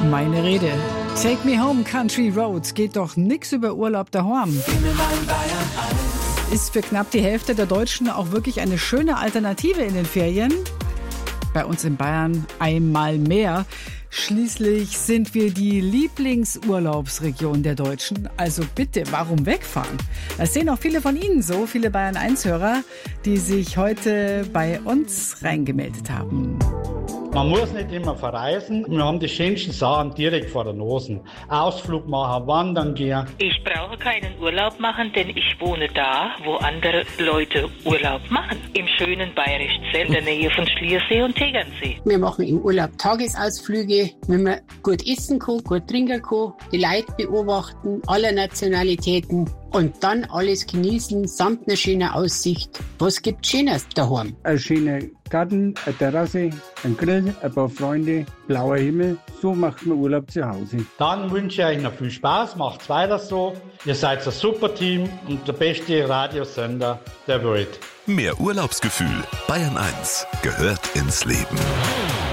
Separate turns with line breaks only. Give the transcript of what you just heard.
meine Rede. Take me home, country roads. Geht doch nix über Urlaub daheim. Ist für knapp die Hälfte der Deutschen auch wirklich eine schöne Alternative in den Ferien. Bei uns in Bayern einmal mehr. Schließlich sind wir die Lieblingsurlaubsregion der Deutschen. Also bitte, warum wegfahren? Das sehen auch viele von Ihnen so, viele Bayern-1-Hörer, die sich heute bei uns reingemeldet haben.
Man muss nicht immer verreisen. Wir haben die schönsten Sachen direkt vor der Nase. Ausflug machen, wandern gehen.
Ich brauche keinen Urlaub machen, denn ich wohne da, wo andere Leute Urlaub machen. Im schönen Bayerischzell in der Nähe von Schliersee und Tegernsee.
Wir machen im Urlaub Tagesausflüge, wenn man gut essen kann, gut trinken kann, die Leute beobachten, aller Nationalitäten. Und dann alles genießen, samt einer schönen Aussicht. Was gibt's Schönes daheim?
Ein schöner Garten, eine Terrasse, ein Grill, ein paar Freunde, blauer Himmel. So macht man Urlaub zu Hause.
Dann wünsche ich euch noch viel Spaß, macht's weiter so. Ihr seid ein super Team und der beste Radiosender der Welt.
Mehr Urlaubsgefühl. Bayern 1 gehört ins Leben.